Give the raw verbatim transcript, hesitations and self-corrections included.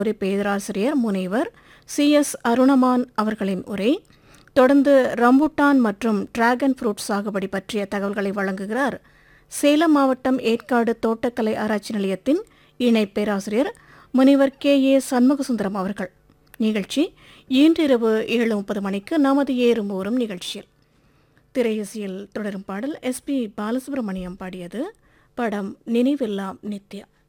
உரை பேராசிரியர் முனைவர் சி எஸ் அருணமான் அவர்களின் உரை. தொடர்ந்து ரம்புட்டான் மற்றும் டிராகன் ஃப்ரூட் சாகுபடி பற்றிய தகவல்களை வழங்குகிறார் சேலம் மாவட்டம் ஏற்காடு தோட்டக்கலை ஆராய்ச்சி நிலையத்தின் இணை பேராசிரியர் முனைவர் கே ஏ சண்முகசுந்தரம் அவர்கள். நிகழ்ச்சி இன்றிரவு ஏழு முப்பது மணிக்கு நமது ஏறும் ஊறும் நிகழ்ச்சியில். திரையிசையில் தொடரும் பாடல் எஸ் பி பாலசுப்ரமணியம் பாடியது. படம் நினைவெல்லாம் நித்யா.